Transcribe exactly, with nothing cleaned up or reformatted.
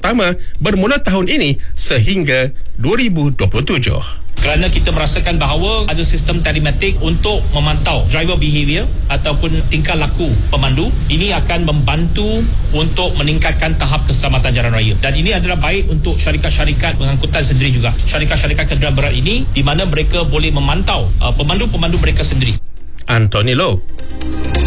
pertama bermula tahun ini sehingga dua ribu dua puluh tujuh. Kerana kita merasakan bahawa ada sistem telematik untuk memantau driver behavior ataupun tingkah laku pemandu, ini akan membantu untuk meningkatkan tahap keselamatan jalan raya. Dan ini adalah baik untuk syarikat-syarikat pengangkutan sendiri juga. Syarikat-syarikat kenderaan berat ini di mana mereka boleh memantau uh, pemandu-pemandu mereka sendiri. Anthony Loh.